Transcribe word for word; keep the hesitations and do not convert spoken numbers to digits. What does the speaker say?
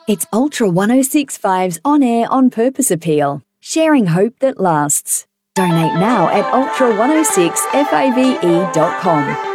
It's Ultra one oh six point five's on-air, on-purpose appeal, sharing hope that lasts. Donate now at ultra one oh six fave dot com.